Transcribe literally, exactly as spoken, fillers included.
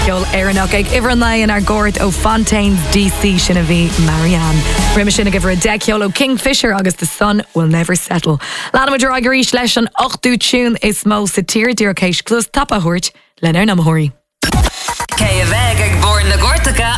ceol Éireannach ag Ivranlainn ar gort ó Fontaines D C sin a bhí Marianne. Riime sin a gibhar a deiciol ó Kingfisher agus The Sun Will Never Settle. Lána muidir agaríis leis an ochtú tún is mó sa tír dúrcéis clús tapa thuirt len ar na mthirí. Cé a bheith ag bór na Gortacha